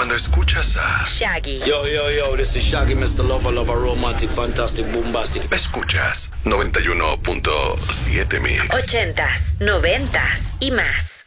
cuando escuchas a Shaggy. Yo, this is Shaggy, Mr. Lover, romantic, fantastic, bombastic. escuchas 91.7 Mix. 80s, 90s y más.